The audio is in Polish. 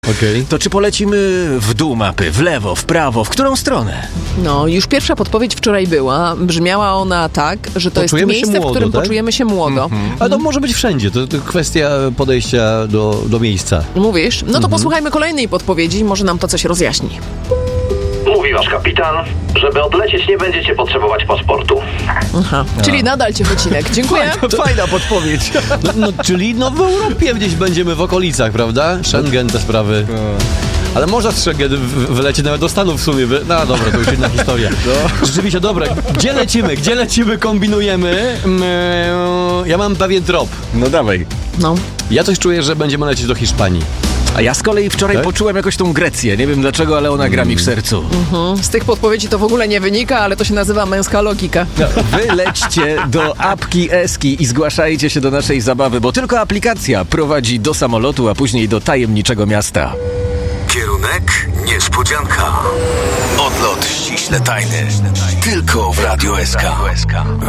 Okej. To czy polecimy w dół mapy, w lewo, w prawo, w którą stronę? No, już pierwsza podpowiedź wczoraj była. Brzmiała ona tak, że to Poczujemy jest się miejsce, młodo, w którym tak? poczujemy się młodo. Ale to może być wszędzie, to kwestia podejścia do miejsca. Mówisz? No to posłuchajmy kolejnej podpowiedzi, może nam to coś rozjaśni. Mówi wasz kapitan, żeby odlecieć nie będziecie potrzebować paszportu. Aha. Czyli nadal cię wycinek. Dziękuję. Fajna podpowiedź. Czyli w Europie gdzieś będziemy w okolicach, prawda? Schengen, te sprawy. Ale można z Schengen wylecieć nawet do Stanów w sumie. No dobra, to już inna historia. Rzeczywiście, dobra. Gdzie lecimy, kombinujemy? Ja mam pewien trop. No dawaj. No. Ja coś czuję, że będziemy lecieć do Hiszpanii. A ja z kolei wczoraj Tak? poczułem jakoś tą Grecję. Nie wiem dlaczego, ale ona gra mi w sercu. Z tych podpowiedzi to w ogóle nie wynika, ale to się nazywa męska logika. Wy lećcie do apki Eski i zgłaszajcie się do naszej zabawy, bo tylko aplikacja prowadzi do samolotu, a później do tajemniczego miasta. Kierunek niespodzianka. Odlot ściśle tajny. Tylko w Radio SK.